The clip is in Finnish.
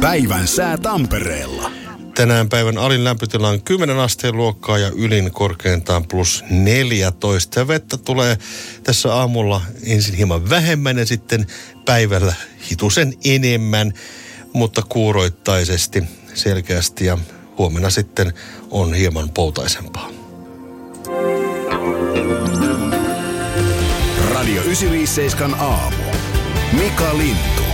Päivän sää Tampereella. Tänään päivän alin lämpötila on 10 asteen luokkaa ja ylin korkeintaan +14. Ja vettä tulee tässä aamulla ensin hieman vähemmän ja sitten päivällä hitusen enemmän, mutta kuuroittaisesti selkeästi ja huomenna sitten on hieman poutaisempaa. Radio 957 aamu. Mika Lintu.